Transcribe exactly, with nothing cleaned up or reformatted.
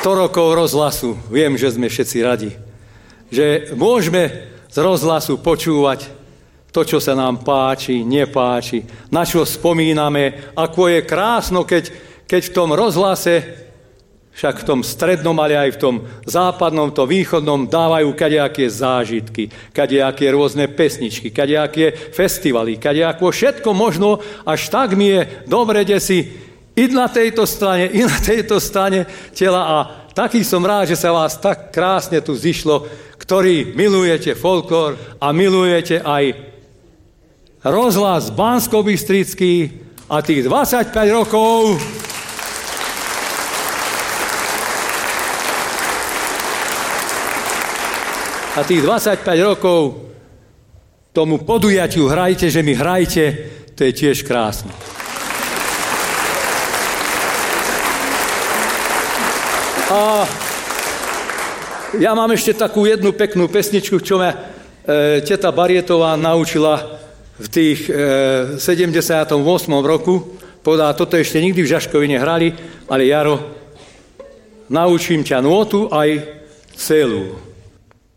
sto rokov rozhlasu. Viem, že sme všetci radi. Že môžeme z rozhlasu počúvať to, čo sa nám páči, nepáči, na čo spomíname, ako je krásno, keď, keď v tom rozhlase, však v tom strednom, ale aj v tom západnom, to východnom dávajú kadejaké zážitky, kadejaké rôzne pesničky, kadejaké festivaly, kadejako všetko možno, až tak mi je dobre, kde si i na tejto strane, i na tejto strane tela a taký som rád, že sa vás tak krásne tu zišlo, ktorí milujete folklór a milujete aj rozhlas Banskobystrický a tých dvadsaťpäť rokov a tých dvadsaťpäť rokov tomu podujatiu hrajte, že mi hrajte, to je tiež krásne. A ja mám ešte takú jednu peknú pesničku, čo ma e, teta Barietová naučila v tých e, sedemdesiatom ôsmom roku. Povedala, toto ešte nikdy v Žaškovi nehrali, ale Jaro, naučím ťa nôtu aj celú.